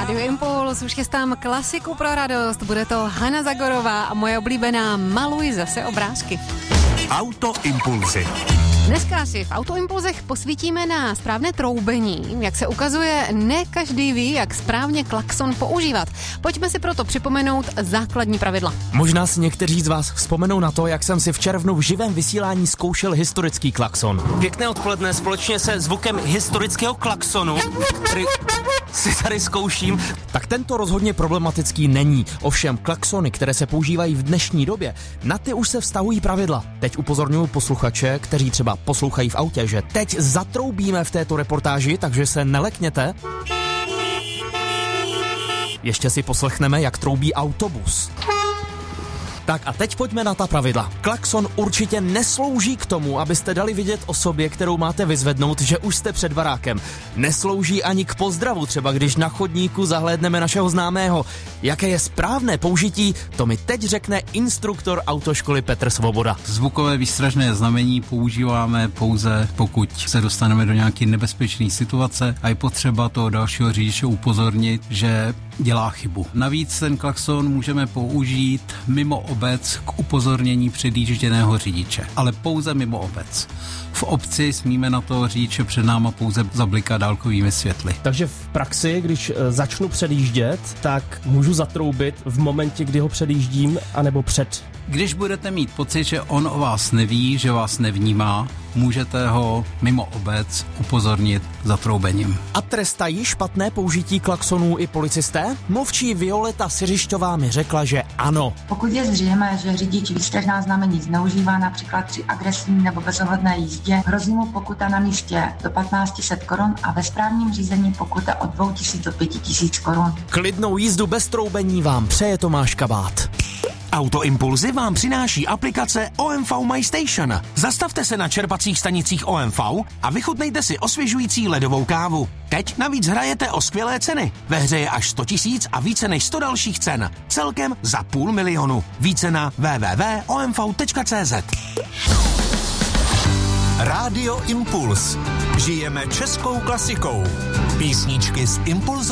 Rádio Impuls, už chystám klasiku pro radost. Bude to Hana Zagorová a moje oblíbená Maluj zase obrázky. Autoimpulzy. Dneska si v Autoimpulzech posvítíme na správné troubení. Jak se ukazuje, ne každý ví, jak správně klakson používat. Pojďme si proto připomenout základní pravidla. Možná si někteří z vás vzpomenou na to, jak jsem si v červnu v živém vysílání zkoušel historický klakson. Pěkné odpoledne společně se zvukem historického klaksonu, který si tady zkouším. Tak tento rozhodně problematický není. Ovšem klaksony, které se používají v dnešní době, na ty už se vztahují pravidla. Teď upozorňuji posluchače, kteří třeba poslouchají v autě, že teď zatroubíme v této reportáži, takže se nelekněte. Ještě si poslechneme, jak troubí autobus. Tak a teď pojďme na ta pravidla. Klakson určitě neslouží k tomu, abyste dali vidět osobě, kterou máte vyzvednout, že už jste před barákem. Neslouží ani k pozdravu, třeba když na chodníku zahlédneme našeho známého. Jaké je správné použití, to mi teď řekne instruktor autoškoly Petr Svoboda. Zvukové výstražné znamení používáme pouze, pokud se dostaneme do nějaké nebezpečné situace a je potřeba toho dalšího řidiče upozornit, že dělá chybu. Navíc ten klakson můžeme použít mimo obec k upozornění předjížděného řidiče, ale pouze mimo obec. V obci smíme na toho řidiče před náma pouze zablikat dálkovými světly. Takže v praxi, když začnu předjíždět, tak můžu zatroubit v momentě, kdy ho předjíždím, anebo před. Když budete mít pocit, že on o vás neví, že vás nevnímá, můžete ho mimo obec upozornit zatroubením. A trestají špatné použití klaxonů i policisté? Mluvčí Violeta Siřišťová mi řekla, že ano. Pokud je zřejmé, že řidič výstražná znamení zneužívá například při agresivní nebo bezohledné jízdě, hrozí mu pokuta na místě do 1500 korun a ve správním řízení pokuta od 2000 do 5000 korun. Klidnou jízdu bez troubení vám přeje Tomáš Kabát. Autoimpulzy vám přináší aplikace OMV My Station. Zastavte se na čerpacích stanicích OMV a vychutnejte si osvěžující ledovou kávu. Teď navíc hrajete o skvělé ceny. Ve hře je až 100 000 a více než 100 dalších cen. Celkem za 500 000. Více na www.omv.cz. Rádio Impuls. Žijeme českou klasikou. Písničky z Impulzu.